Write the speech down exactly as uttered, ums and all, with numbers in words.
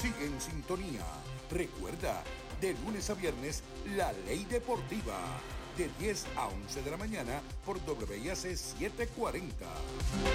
Sigue en sintonía. Recuerda, de lunes a viernes, La Ley Deportiva, de diez a once de la mañana por W I A C setecientos cuarenta.